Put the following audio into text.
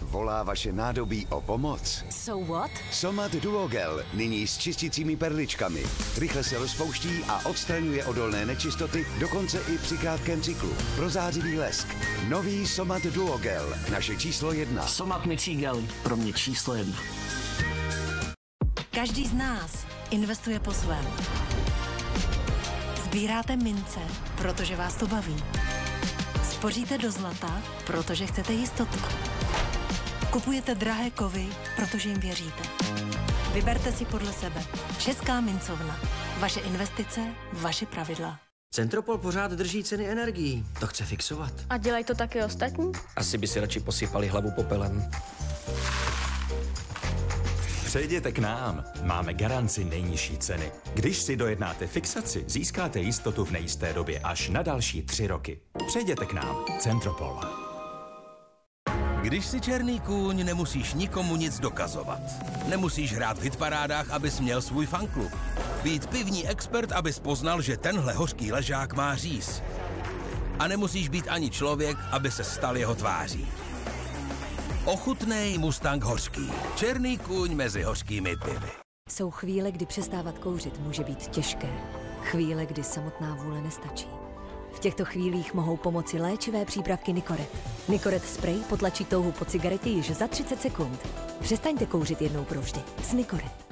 volá vaše nádobí o pomoc. So what? Somat Duogel, nyní s čistícími perličkami. Rychle se rozpouští a odstraňuje odolné nečistoty, dokonce i při krátkém cyklu. Prozářivý lesk. Nový Somat Duogel, naše číslo 1. Somat mycí gel, pro mě číslo 1. Každý z nás investuje po svém. Sbíráte mince, protože vás to baví. Spoříte do zlata, protože chcete jistotu. Kupujete drahé kovy, protože jim věříte. Vyberte si podle sebe. Česká mincovna. Vaše investice, vaše pravidla. Centropol pořád drží ceny energií. To chce fixovat. A dělají to taky ostatní? Asi by si radši posypali hlavu popelem. Přejděte k nám. Máme garanci nejnižší ceny. Když si dojednáte fixaci, získáte jistotu v nejisté době až na další 3 roky. Přejděte k nám. Centropol. Když jsi černý kůň, nemusíš nikomu nic dokazovat. Nemusíš hrát v hitparádách, abys měl svůj fanklub. Být pivní expert, abys poznal, že tenhle hořký ležák má říz. A nemusíš být ani člověk, aby se stal jeho tváří. Ochutnej Mustang hořký. Černý kůň mezi hořkými pivy. Jsou chvíle, kdy přestávat kouřit může být těžké. Chvíle, kdy samotná vůle nestačí. V těchto chvílích mohou pomoci léčivé přípravky Nicoret. Nicoret spray potlačí touhu po cigaretě již za 30 sekund. Přestaňte kouřit jednou provždy s Nicoret.